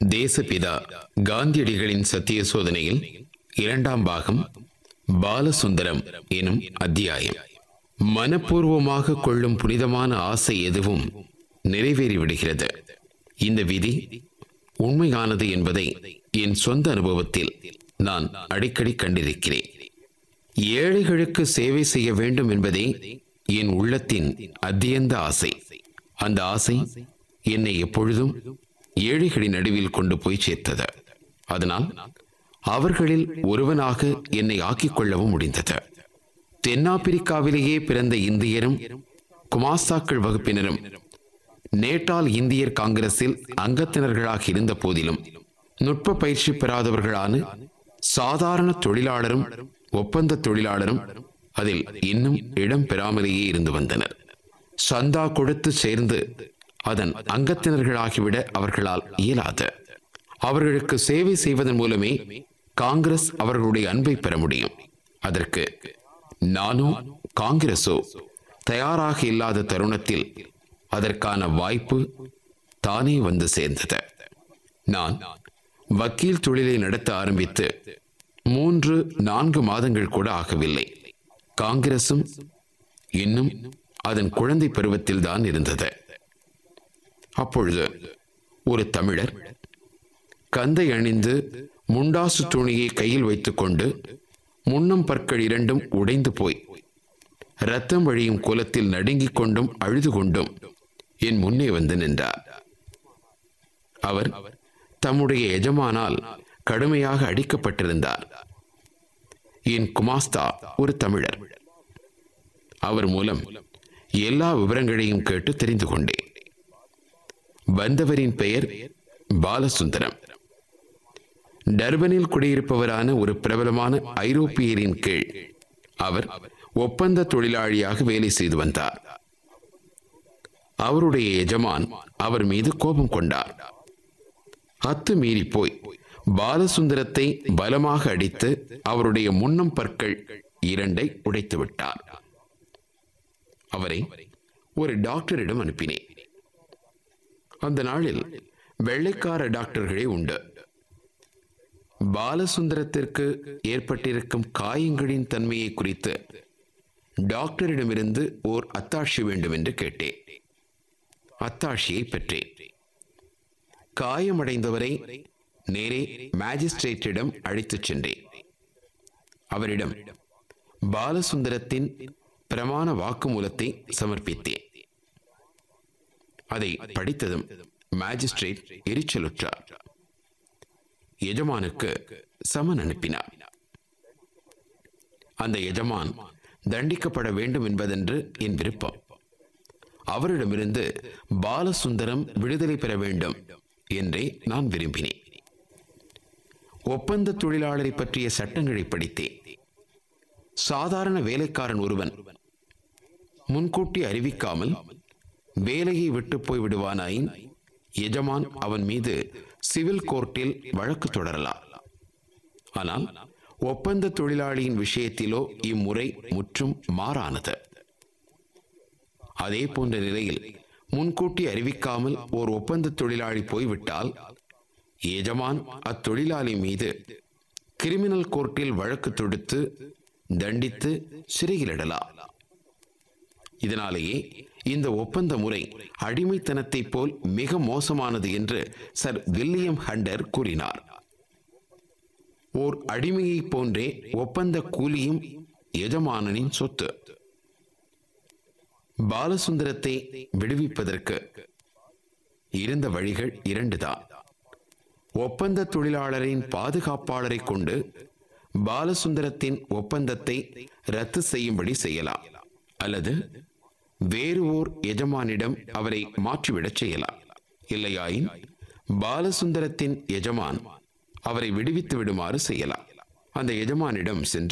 தேசபிதா காந்தியடிகளின் சத்திய சோதனையில் இரண்டாம் பாகம் பாலசுந்தரம் எனும் அத்தியாயம். மனப்பூர்வமாக கொள்ளும் புனிதமான ஆசை எதுவும் நிறைவேறிவிடுகிறது. இந்த விதி உண்மையானது என்பதை என் சொந்த அனுபவத்தில் நான் அடிக்கடி கண்டிருக்கிறேன். ஏழைகளுக்கு சேவை செய்ய வேண்டும் என்பதே என் உள்ளத்தின் அத்தியந்த ஆசை. அந்த ஆசை என்னை எப்பொழுதும் ஏழைகளின் நடுவில் கொண்டு போய் சேர்த்தது. அதனால் அவர்களில் ஒருவனாக என்னை ஆக்கிக் கொள்ளவும் முடிந்தது. தென்னாப்பிரிக்காவிலேயே பிறந்த இந்தியரும் குமாஸ்தாக்கள் வகுப்பினரும் நேட்டால் இந்தியர் காங்கிரஸில் அங்கத்தினர்களாக இருந்த போதிலும் நுட்ப பயிற்சி பெறாதவர்களான சாதாரண தொழிலாளரும் ஒப்பந்த தொழிலாளரும் அதில் இன்னும் இடம் பெறாமலேயே இருந்து வந்தனர். சந்தா கொடுத்து சேர்ந்து அதன் அங்கத்தினர்களாகிவிட அவர்களால் இயலாது. அவர்களுக்கு சேவை செய்வதன் மூலமே காங்கிரஸ் அவர்களுடைய அன்பை பெற முடியும். அதற்கு நானோ காங்கிரஸோ தயாராக இல்லாத தருணத்தில் அதற்கான வாய்ப்பு தானே வந்து சேர்ந்தது. நான் வக்கீல் தொழிலை நடத்த ஆரம்பித்து 3-4 மாதங்கள் கூட ஆகவில்லை. காங்கிரசும் இன்னும் அதன் குழந்தை பருவத்தில் தான் இருந்தது. அப்பொழுது ஒரு தமிழர் கந்தை அணிந்து முண்டாசு துணியை கையில் வைத்துக் கொண்டு முன்னம் பற்கள் இரண்டும் உடைந்து போய் இரத்தம் வழியும் கோலத்தில் நடுங்கிக் கொண்டும் அழுது கொண்டும் என் முன்னே வந்து நின்றார். அவர் தம்முடைய எஜமானால் கடுமையாக அடிக்கப்பட்டிருந்தார். என் குமாஸ்தா ஒரு தமிழர். அவர் மூலம் எல்லா விவரங்களையும் கேட்டு தெரிந்து கொண்டேன். வந்தவரின் பெயர் பாலசுந்தரம். டர்பனில் குடியிருப்பவரான ஒரு பிரபலமான ஐரோப்பியரின் கீழ் அவர் ஒப்பந்த தொழிலாளியாக வேலை செய்து வந்தார். அவருடைய எஜமான் அவர் மீது கோபம் கொண்டார். அத்துமீறி போய் பாலசுந்தரத்தை பலமாக அடித்து அவருடைய முன்னம் பற்கள் 2 உடைத்து விட்டார். அவரை ஒரு டாக்டரிடம் அனுப்பினேன். அந்த நாளில் வெள்ளைக்கார டாக்டர்களே உண்டு. பாலசுந்தரத்திற்கு ஏற்பட்டிருக்கும் காயங்களின் தன்மையை குறித்து டாக்டரிடமிருந்து ஓர் அத்தாட்சி வேண்டும் என்று கேட்டேன். அத்தாட்சியை பெற்றேன். காயமடைந்தவரை நேரே மேஜிஸ்ட்ரேட்டிடம் அழைத்துச் சென்றேன். அவரிடம் பாலசுந்தரத்தின் பிரமாண வாக்குமூலத்தை சமர்ப்பித்தேன். அதை படித்ததும் மேஜிஸ்ட்ரேட் எரிச்சலுற்றார். எஜமானுக்கு சமன் அனுப்பினார். அந்த எஜமான் தண்டிக்கப்பட வேண்டும் என்பதென்று என் விருப்பம். அவரிடமிருந்து பாலசுந்தரம் விடுதலை பெற வேண்டும் என்றே நான் விரும்பினேன். ஒப்பந்த தொழிலாளரை பற்றிய சட்டங்களை படித்தேன். சாதாரண வேலைக்காரன் ஒருவன் முன்கூட்டி அறிவிக்காமல் வேலையை விட்டு போய் விடுவானாயின் எஜமான் அவன் மீது சிவில் கோர்ட்டில் வழக்கு தொடரலாம். ஆனால் ஒப்பந்த தொழிலாளியின் விஷயத்திலோ இம்முறை முற்றும் மாறானது. அதே போன்ற நிலையில் முன்கூட்டி அறிவிக்காமல் ஓர் ஒப்பந்த தொழிலாளி போய்விட்டால் எஜமான் அத்தொழிலாளி மீது கிரிமினல் கோர்ட்டில் வழக்கு தொடுத்து தண்டித்து சிறையிலிடலாம். இதனாலேயே இந்த ஒப்பந்த முறை அடிமைத்தனத்தை போல் மிக மோசமானது என்று சர் வில்லியம் ஹண்டர் கூறினார். ஓர் அடிமையை போன்றே ஒப்பந்த கூலியும் எஜமானனின் சொத்து. பாலசுந்தரத்தை விடுவிப்பதற்கு இருந்த வழிகள் 2 தான். ஒப்பந்த தொழிலாளரின் பாதுகாப்பாளரை கொண்டு பாலசுந்தரத்தின் ஒப்பந்தத்தை ரத்து செய்யும்படி செய்யலாம், அல்லது வேறு ஓர் எஜமானிடம் அவரை மாற்றிவிடச் செய்யலாம். இல்லையாயின் பாலசுந்தரத்தின் எஜமான் அவரை விடுவித்து விடுமாறு செய்யலாம். அந்த எஜமானிடம் சென்று